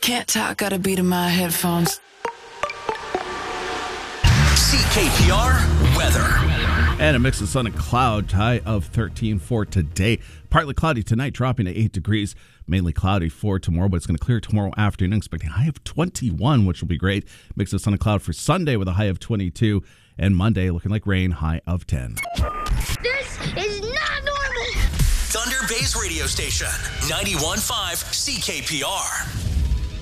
Can't talk, got a beat in my headphones. CKPR weather. And a mix of sun and cloud, high of 13 for today. Partly cloudy tonight, dropping to 8 degrees. Mainly cloudy for tomorrow, but it's going to clear tomorrow afternoon. Expecting a high of 21, which will be great. Mix of sun and cloud for Sunday with a high of 22. And Monday looking like rain, high of 10. This is not normal. Thunder Bay's radio station, 91.5 CKPR.